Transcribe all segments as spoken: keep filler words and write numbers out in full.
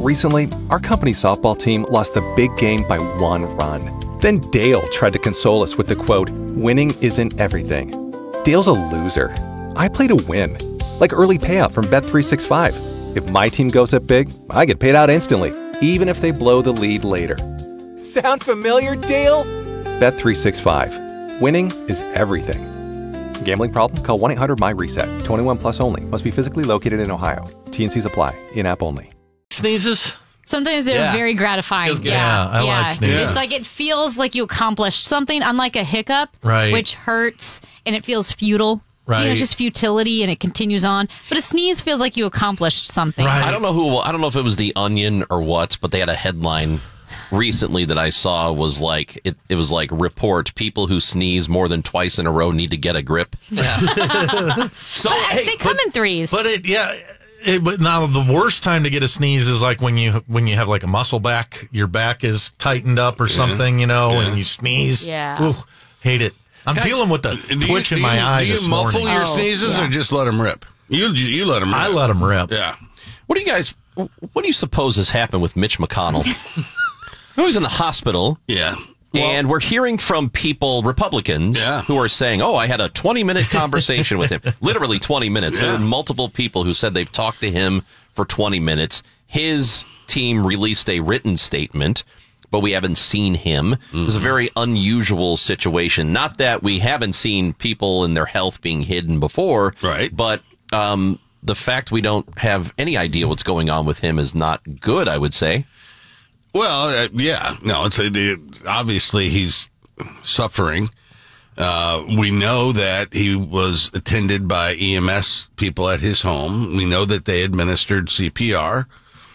Recently, our company softball team lost a big game by one run. Then Dale tried to console us with the quote, "Winning isn't everything." Dale's a loser. I play to win. Like early payout from Bet three sixty-five. If my team goes up big, I get paid out instantly, even if they blow the lead later. Sound familiar, Dale? Bet three sixty-five. Winning is everything. Gambling problem? Call one eight hundred M Y reset. twenty-one plus only. Must be physically located in Ohio. T and C's apply. In-app only. Sneezes? Sometimes they're Yeah. very gratifying. Yeah, yeah, I yeah. like sneezes. It's like it feels like you accomplished something, unlike a hiccup, right. which hurts and it feels futile. Right. You know, just futility and it continues on. But a sneeze feels like you accomplished something. Right. I don't know who. I don't know if it was The Onion or what, but they had a headline recently that I saw was like it. It was like report people who sneeze more than twice in a row need to get a grip. Yeah. so But, hey, they come but, in threes. But it, yeah. It, but now the worst time to get a sneeze is like when you when you have like a muscle back, your back is tightened up or something, you know, Yeah. and you sneeze. Yeah. Ooh, hate it. I'm Guys, dealing with the do twitch you, in my do you, eye do you this muffle morning. your Oh, sneezes yeah. or just let them rip? You you let them rip. I let them rip. Yeah. what do you guys? What do you suppose has happened with Mitch McConnell? He was in the hospital. Yeah. And we're hearing from people, Republicans, Yeah. who are saying, oh, I had a twenty-minute conversation with him. Literally twenty minutes. Yeah. There were multiple people who said they've talked to him for twenty minutes. His team released a written statement, but we haven't seen him. Mm-hmm. It's a very unusual situation. Not that we haven't seen people and their health being hidden before, Right. but um, the fact we don't have any idea what's going on with him is not good, I would say. Well, uh, yeah. No, it's a, it, obviously he's suffering. Uh, we know that he was attended by E M S people at his home. We know that they administered C P R.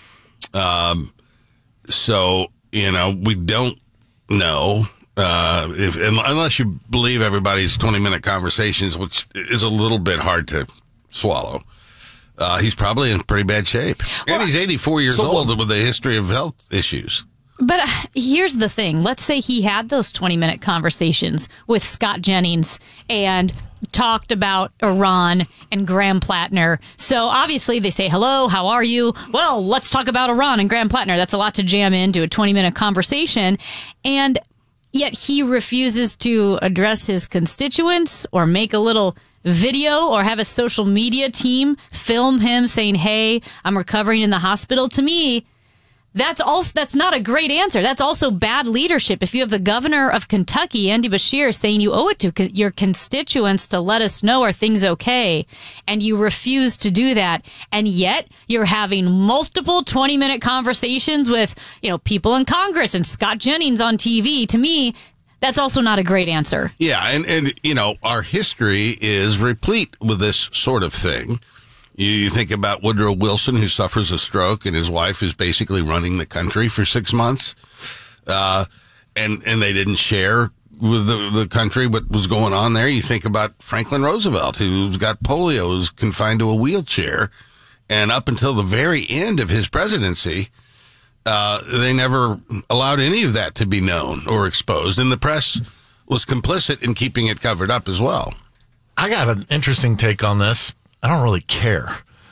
Um, so, you know, we don't know, uh, if, unless you believe everybody's twenty minute conversations, which is a little bit hard to swallow. Uh, he's probably in pretty bad shape. And he's eighty-four years So, old well- with a history of health issues. But uh, here's the thing. Let's say he had those twenty-minute conversations with Scott Jennings and talked about Iran and Graham Plattner. So obviously they say, hello, how are you? Well, let's talk about Iran and Graham Plattner. That's a lot to jam into a twenty-minute conversation. And yet he refuses to address his constituents or make a little video or have a social media team film him saying, hey, I'm recovering in the hospital. To me, That's also that's not a great answer. That's also bad leadership. If you have the governor of Kentucky, Andy Beshear, saying you owe it to co- your constituents to let us know are things okay, and you refuse to do that, and yet you're having multiple twenty-minute conversations with, you know, people in Congress and Scott Jennings on T V. To me, that's also not a great answer. Yeah, and, and you know, our history is replete with this sort of thing. You, you think about Woodrow Wilson, who suffers a stroke, and his wife is basically running the country for six months. Uh, and, and they didn't share with the, the country what was going on there. You think about Franklin Roosevelt, who's got polio, who's confined to a wheelchair. And up until the very end of his presidency, uh, they never allowed any of that to be known or exposed. And the press was complicit in keeping it covered up as well. I got an interesting take on this. I don't really care.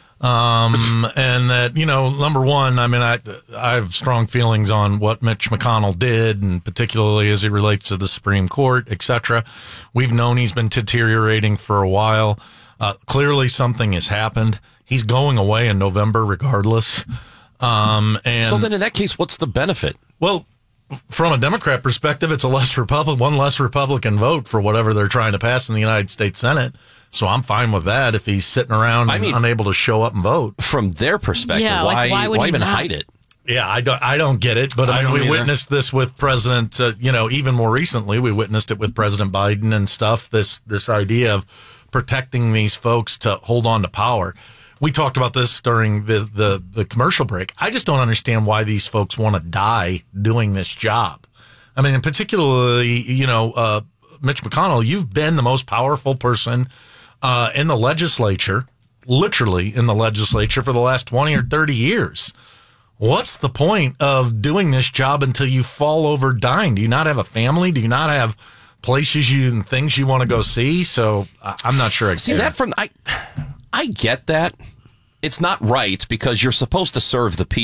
Um, and that, you know, number one, I mean, I, I have strong feelings on what Mitch McConnell did, and particularly as it relates to the Supreme Court, et cetera. We've known he's been deteriorating for a while. Uh, clearly something has happened. He's going away in November regardless. Um, and So then in that case, what's the benefit? well, from a Democrat perspective, it's a less Republican, one less Republican vote for whatever they're trying to pass in the United States Senate. So I'm fine with that if he's sitting around I and mean, unable to show up and vote. From their perspective, Yeah, why, like, why would he even not? hide it? Yeah, I don't, I don't get it. But I I mean, don't we either. witnessed this with President, uh, you know, even more recently, we witnessed it with President Biden and stuff. This, this idea of protecting these folks to hold on to power. We talked about this during the, the, the commercial break. I just don't understand why these folks want to die doing this job. I mean, particularly, you know, uh, Mitch McConnell, you've been the most powerful person uh, in the legislature, literally in the legislature for the last twenty or thirty years. What's the point of doing this job until you fall over dying? Do you not have a family? Do you not have places you and things you want to go see? So I, I'm not sure I See care. that from I, I get that. It's not right because you're supposed to serve the people.